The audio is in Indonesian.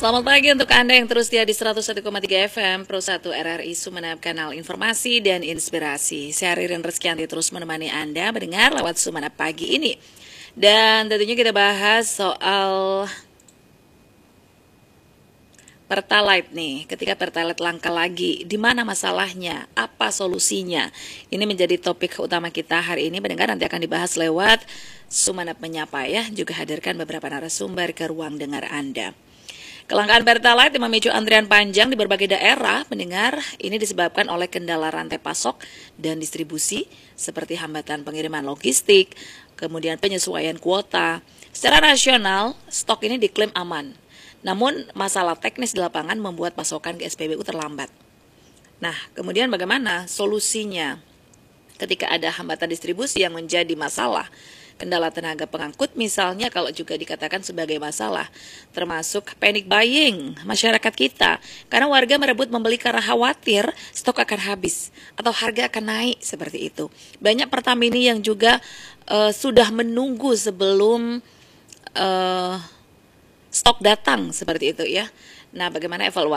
Selamat pagi untuk Anda yang terus setia di 101,3 FM Pro 1 RRI Sumeneb, kanal informasi dan inspirasi. Saya Ririn Reskianti terus menemani Anda mendengar lewat Sumeneb pagi ini. Dan tentunya kita bahas soal Pertalite nih. Ketika Pertalite langka lagi, di mana masalahnya? Apa solusinya? Ini menjadi topik utama kita hari ini. Mendengar nanti akan dibahas lewat Sumeneb Menyapa ya. Juga hadirkan beberapa narasumber ke ruang dengar Anda. Kelangkaan Pertalite yang memicu antrian panjang di berbagai daerah, mendengar ini disebabkan oleh kendala rantai pasok dan distribusi seperti hambatan pengiriman logistik, kemudian penyesuaian kuota. Secara nasional, stok ini diklaim aman. Namun masalah teknis di lapangan membuat pasokan ke SPBU terlambat. Nah, kemudian bagaimana solusinya ketika ada hambatan distribusi yang menjadi masalah? Kendala tenaga pengangkut misalnya kalau juga dikatakan sebagai masalah, termasuk panic buying masyarakat kita, karena warga merebut membeli karena khawatir stok akan habis atau harga akan naik seperti itu. Banyak Pertamini yang juga sudah menunggu sebelum stok datang seperti itu ya. Nah, bagaimana evaluasi